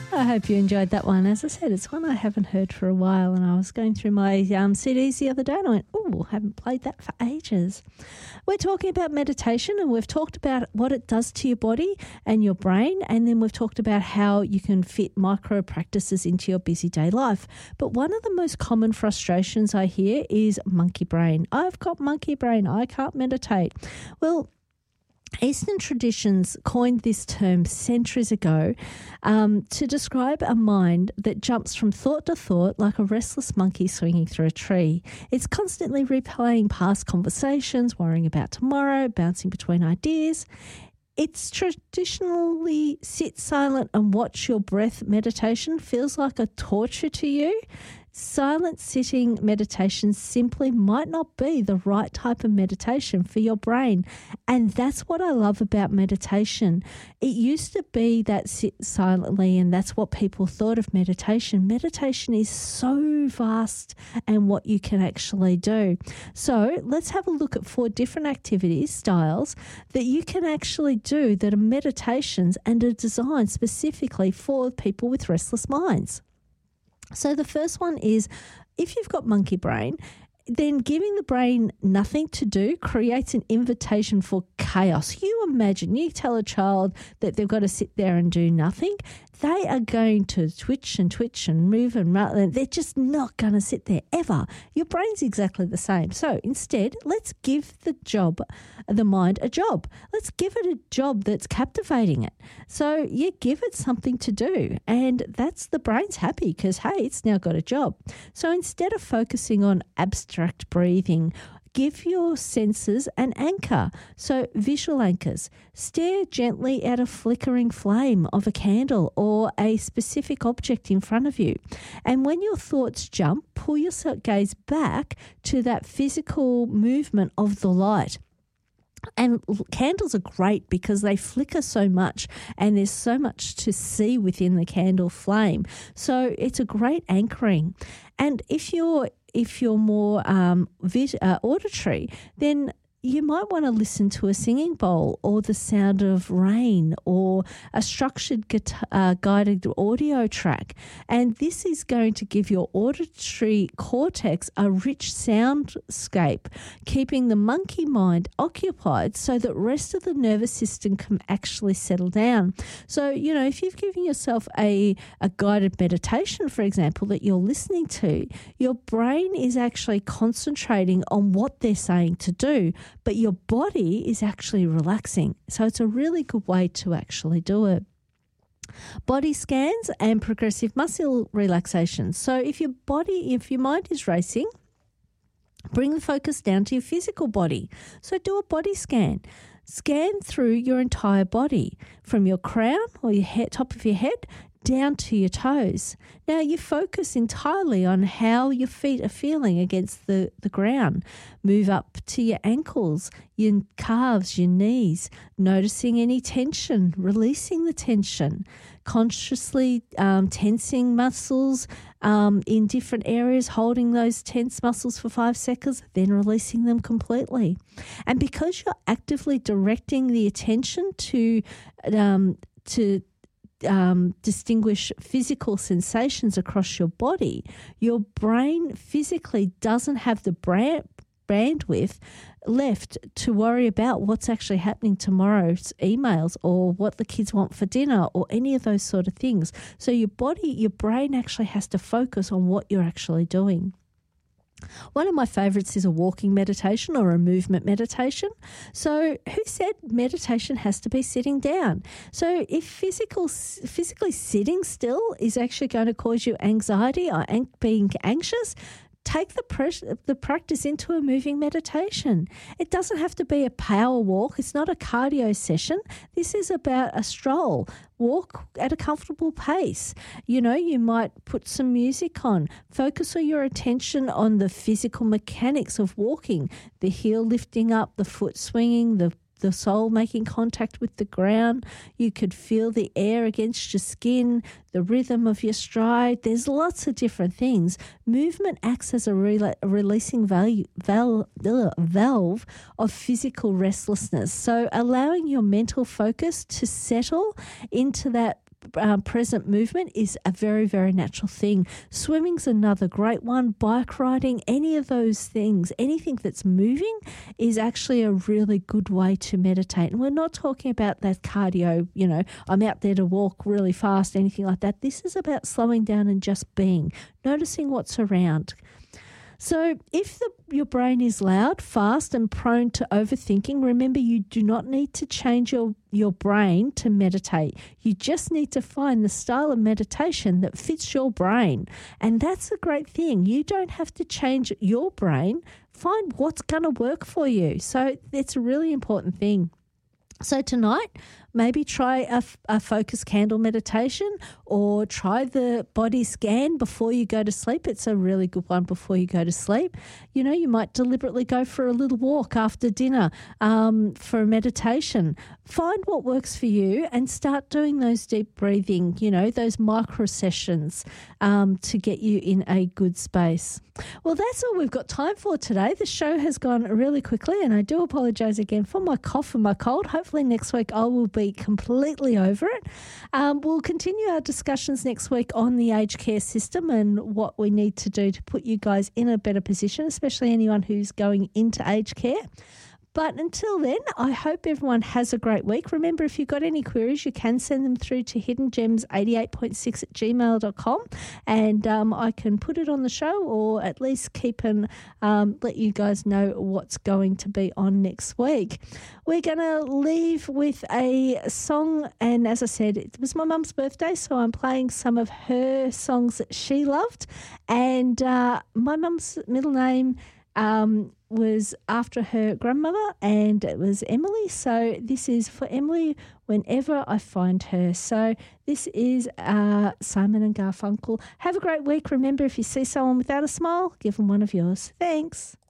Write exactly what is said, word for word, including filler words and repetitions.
I hope you enjoyed that one. As I said, it's one I haven't heard for a while, and I was going through my um, C Ds the other day and I went, oh, I haven't played that for ages. We're talking about meditation, and we've talked about what it does to your body and your brain, and then we've talked about how you can fit micro practices into your busy day life. But one of the most common frustrations I hear is monkey brain. I've got monkey brain. I can't meditate. Well, Eastern traditions coined this term centuries ago um, to describe a mind that jumps from thought to thought like a restless monkey swinging through a tree. It's constantly replaying past conversations, worrying about tomorrow, bouncing between ideas. It's traditionally sit silent and watch your breath meditation feels like a torture to you. Silent sitting meditation simply might not be the right type of meditation for your brain. And that's what I love about meditation. It used to be that sit silently, and that's what people thought of meditation. Meditation is so vast and what you can actually do. So let's have a look at four different activities, styles, that you can actually do that are meditations and are designed specifically for people with restless minds. So the first one is, if you've got monkey brain, then giving the brain nothing to do creates an invitation for chaos. You imagine, you tell a child that they've got to sit there and do nothing, they are going to twitch and twitch and move and run, and they're just not going to sit there ever. Your brain's exactly the same. So instead, let's give the job, the mind a job. Let's give it a job that's captivating it. So you give it something to do, and that's the brain's happy because, hey, it's now got a job. So instead of focusing on abstract breathing, give your senses an anchor. So visual anchors. Stare gently at a flickering flame of a candle or a specific object in front of you. And when your thoughts jump, pull your gaze back to that physical movement of the light. And candles are great because they flicker so much and there's so much to see within the candle flame. So it's a great anchoring. And if you're if you're more um, vid- uh, auditory, then you might want to listen to a singing bowl or the sound of rain or a structured guitar, uh, guided audio track. And this is going to give your auditory cortex a rich soundscape, keeping the monkey mind occupied so that rest of the nervous system can actually settle down. So, you know, if you've given yourself a, a guided meditation, for example, that you're listening to, your brain is actually concentrating on what they're saying to do, but your body is actually relaxing. So it's a really good way to actually do it. Body scans and progressive muscle relaxation. So if your body, if your mind is racing, bring the focus down to your physical body. So do a body scan. Scan through your entire body, from your crown or your head, top of your head down to your toes. Now you focus entirely on how your feet are feeling against the, the ground. Move up to your ankles, your calves, your knees, noticing any tension, releasing the tension, consciously um, tensing muscles um, in different areas, holding those tense muscles for five seconds, then releasing them completely. And because you're actively directing the attention to um, to Um, distinguish physical sensations across your body, your brain physically doesn't have the brand, bandwidth left to worry about what's actually happening tomorrow's emails or what the kids want for dinner or any of those sort of things. So your body, your brain actually has to focus on what you're actually doing. One of my favourites is a walking meditation or a movement meditation. So who said meditation has to be sitting down? So if physical, physically sitting still is actually going to cause you anxiety or being anxious, take the pres- the practice into a moving meditation. It doesn't have to be a power walk. It's not a cardio session. This is about a stroll. Walk at a comfortable pace. You know, you might put some music on. Focus all your attention on the physical mechanics of walking, the heel lifting up, the foot swinging, the the sole making contact with the ground. You could feel the air against your skin, the rhythm of your stride. There's lots of different things. Movement acts as a, re- a releasing value, val- ugh, valve of physical restlessness. So allowing your mental focus to settle into that um, present movement is a very, very natural thing. Swimming's another great one. Bike riding, any of those things, anything that's moving is actually a really good way to meditate. And we're not talking about that cardio, you know, I'm out there to walk really fast, anything like that. This is about slowing down and just being, noticing what's around. So if the, your brain is loud, fast and prone to overthinking, remember you do not need to change your, your brain to meditate. You just need to find the style of meditation that fits your brain. And that's a great thing. You don't have to change your brain. Find what's going to work for you. So it's a really important thing. So tonight, maybe try a, a focus candle meditation or try the body scan before you go to sleep. It's a really good one before you go to sleep. You know, you might deliberately go for a little walk after dinner um, for a meditation. Find what works for you and start doing those deep breathing, you know, those micro sessions um, to get you in a good space. Well, that's all we've got time for today. The show has gone really quickly and I do apologise again for my cough and my cold. Hopefully next week I will be completely over it. Um, we'll continue our discussions next week on the aged care system and what we need to do to put you guys in a better position, especially anyone who's going into aged care. But until then, I hope everyone has a great week. Remember, if you've got any queries, you can send them through to hidden gems eighty-eight point six at gmail dot com and um, I can put it on the show or at least keep and um, let you guys know what's going to be on next week. We're going to leave with a song, and as I said, it was my mum's birthday, so I'm playing some of her songs that she loved. And uh, my mum's middle name um, was after her grandmother, and it was Emily. So this is for Emily whenever I find her. So this is uh, Simon and Garfunkel. Have a great week. Remember, if you see someone without a smile, give them one of yours. Thanks.